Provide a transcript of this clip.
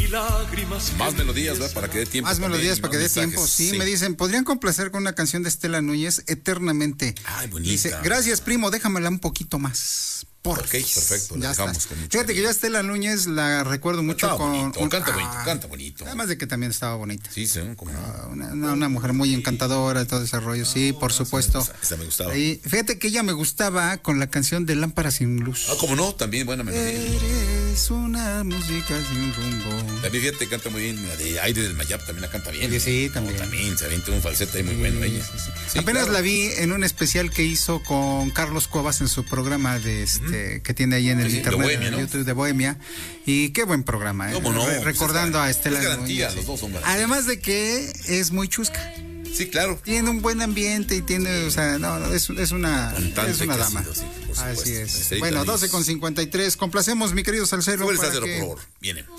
Más melodías, ¿verdad? Para que dé tiempo. Más melodías para que dé mensajes, tiempo. Sí, me dicen, ¿podrían complacer con una canción de Estela Núñez, Eternamente? Ay, bonita. Dice, gracias, primo, déjamela un poquito más. Ok, perfecto, la dejamos con mucho Fíjate que cariño. yo a Estela Núñez la recuerdo mucho Canta bonito. Además de que también estaba bonita. Sí, como no. Una mujer muy encantadora, todo ese rollo, sí, por supuesto. Esa me gustaba. Y fíjate que ella me gustaba con la canción de Lámpara sin luz. ¿Cómo no? También buena melodía. Eres una música sin rumbo. También fíjate, canta muy bien, la de Aire del Mayap también la canta bien. Sí, también. También se avienta un falsete ahí muy bueno ella. Sí, apenas claro. la vi en un especial que hizo con Carlos Cuevas en su programa de que tiene ahí en el internet, Bohemia, en ¿no? YouTube de Bohemia. Y qué buen programa, ¿Cómo no? Recordando a Estela Es garantía, Núñez. los dos son garantía. Además de que es muy chusca. Sí, claro. Tiene un buen ambiente y tiene, o sea, es una dama. Sí, por supuesto. Así es. Estrellita Bueno, Liz. 12:53. Complacemos, mi querido Salcero. Súbele, para Salcero, que- por favor. Viene.